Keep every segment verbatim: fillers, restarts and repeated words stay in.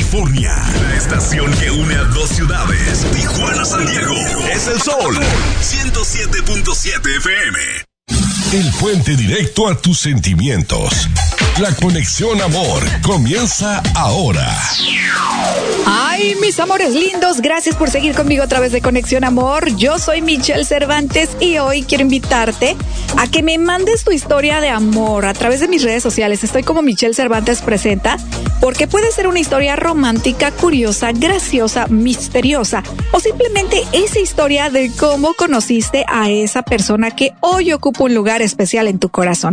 California. La estación que une a dos ciudades, Tijuana, San Diego. Es El Sol, ciento siete punto siete F M. El puente directo a tus sentimientos. La conexión amor comienza ahora. Ay, mis amores lindos, gracias por seguir conmigo a través de Conexión Amor. Yo soy Michelle Cervantes y hoy quiero invitarte a que me mandes tu historia de amor a través de mis redes sociales. Estoy como Michelle Cervantes Presenta, porque puede ser una historia romántica, curiosa, graciosa, misteriosa o simplemente esa historia de cómo conociste a esa persona que hoy ocupa un lugar especial en tu corazón.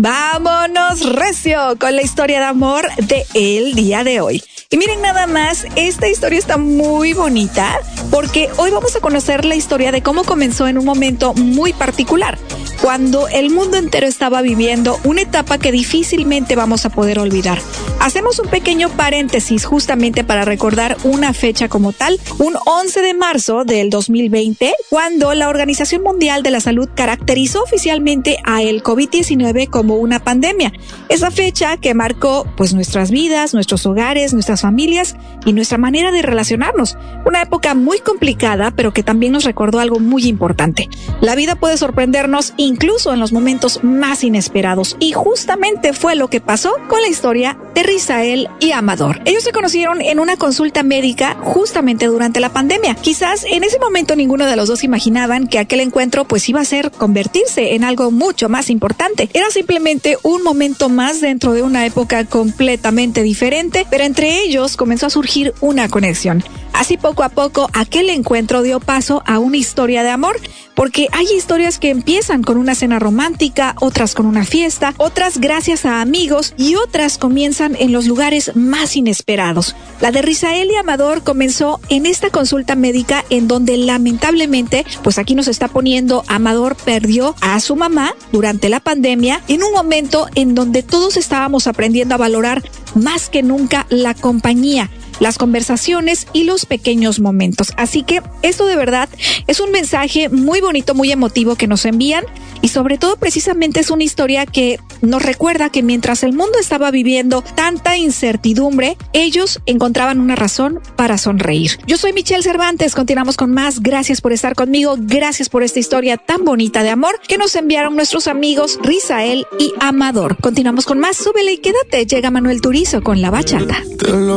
Vámonos recio con la historia de amor de el día de hoy. Y miren nada más, esta historia está muy bonita porque hoy vamos a conocer la historia de cómo comenzó en un momento muy particular, cuando el mundo entero estaba viviendo una etapa que difícilmente vamos a poder olvidar. Hacemos un pequeño paréntesis justamente para recordar una fecha como tal, un once de marzo del dos mil veinte, cuando la Organización Mundial de la Salud caracterizó oficialmente a el COVID diecinueve como una pandemia. Esa fecha que marcó pues nuestras vidas, nuestros hogares, nuestras familias y nuestra manera de relacionarnos. Una época muy complicada, pero que también nos recordó algo muy importante. La vida puede sorprendernos incluso en los momentos más inesperados, y justamente fue lo que pasó con la historia de Rizael y Amador. Ellos se conocieron en una consulta médica justamente durante la pandemia. Quizás en ese momento ninguno de los dos imaginaban que aquel encuentro pues iba a ser convertirse en algo mucho más importante. Era simplemente un momento más dentro de una época completamente diferente, pero entre ellos comenzó a surgir una conexión. Así poco a poco aquel encuentro dio paso a una historia de amor, porque hay historias que empiezan con una cena romántica, otras con una fiesta, otras gracias a amigos y otras comienzan en los lugares más inesperados. La de Rizael y Amador comenzó en esta consulta médica en donde lamentablemente, pues aquí nos está poniendo, Amador perdió a su mamá durante la pandemia en un momento en donde todos estábamos aprendiendo a valorar más que nunca la compañía, las conversaciones y los pequeños momentos. Así que esto de verdad es un mensaje muy bonito, muy emotivo que nos envían, y sobre todo precisamente es una historia que nos recuerda que mientras el mundo estaba viviendo tanta incertidumbre, ellos encontraban una razón para sonreír. Yo soy Michelle Cervantes, continuamos con más. Gracias por estar conmigo, gracias por esta historia tan bonita de amor que nos enviaron nuestros amigos Rizael y Amador. Continuamos con más, súbele y quédate, llega Manuel Turizo con La Bachata.